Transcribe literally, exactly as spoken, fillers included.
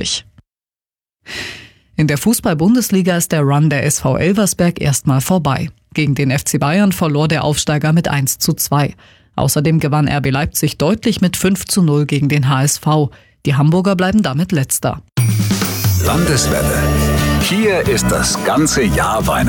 deutlich. In der Fußball-Bundesliga ist der Run der S V Elversberg erstmal vorbei. Gegen den F C Bayern verlor der Aufsteiger mit eins zu zwei. Außerdem gewann R B Leipzig deutlich mit fünf zu null gegen den H S V. Die Hamburger bleiben damit Letzter. Landeswelle. Hier ist das ganze Jahr Weihnachten.